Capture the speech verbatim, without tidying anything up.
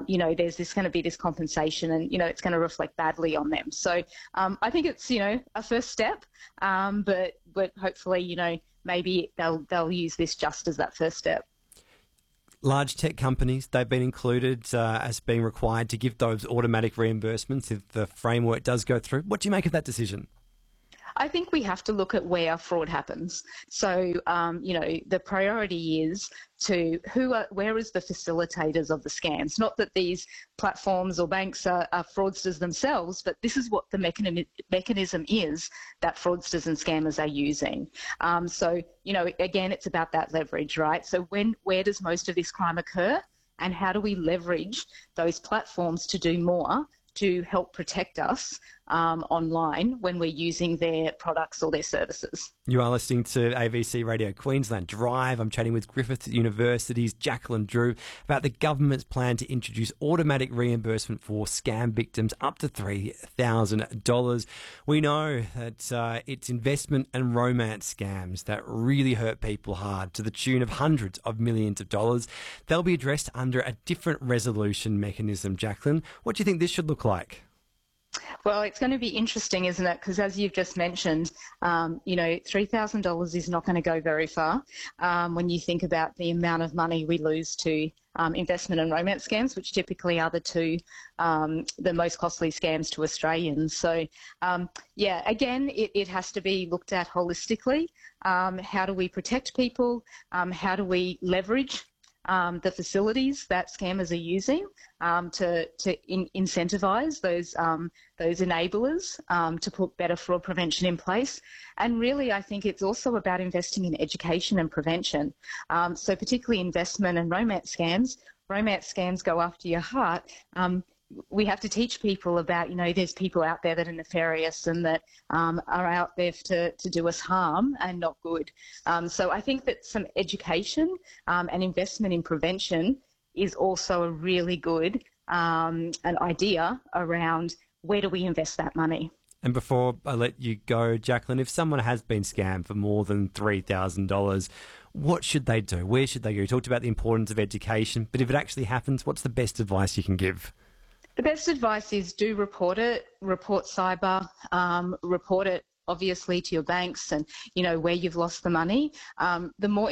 um, you know, there's this going to be this compensation and, you know, it's going to reflect badly on them. So um, I think it's, you know, a first step, um, but but hopefully, you know, maybe they'll they'll use this just as that first step. Large tech companies, they've been included uh, as being required to give those automatic reimbursements if the framework does go through. What do you make of that decision? I think we have to look at where fraud happens. So, um, you know, the priority is to who are, where is the facilitators of the scams? Not that these platforms or banks are, are fraudsters themselves, but this is what the mechanism, mechanism is that fraudsters and scammers are using. Um, so, you know, again, it's about that leverage, right? So when, where does most of this crime occur? And how do we leverage those platforms to do more to help protect us um, online when we're using their products or their services? You are listening to A B C Radio Queensland Drive. I'm chatting with Griffith University's Jacqueline Drew about the government's plan to introduce automatic reimbursement for scam victims up to three thousand dollars. We know that uh, it's investment and romance scams that really hurt people hard to the tune of hundreds of millions of dollars. They'll be addressed under a different resolution mechanism. Jacqueline, what do you think this should look like? Well, it's going to be interesting, isn't it? Because as you've just mentioned, um, you know, three thousand dollars is not going to go very far um, when you think about the amount of money we lose to um, investment and romance scams, which typically are the two, um, the most costly scams to Australians. So, um, yeah, again, it, it has to be looked at holistically. Um, how do we protect people? Um, how do we leverage Um, the facilities that scammers are using um, to to in, incentivise those um, those enablers um, to put better fraud prevention in place. And really, I think it's also about investing in education and prevention. Um, so particularly investment and romance scams. Romance scams go after your heart. Um, we have to teach people about, you know, there's people out there that are nefarious and that um, are out there to, to do us harm and not good. Um, so I think that some education um, and investment in prevention is also a really good um, an idea around where do we invest that money. And before I let you go, Jacqueline, if someone has been scammed for more than three thousand dollars, what should they do? Where should they go? You talked about the importance of education, but if it actually happens, what's the best advice you can give? The best advice is do report it, report cyber, um, report it obviously to your banks and, you know, where you've lost the money. Um, the more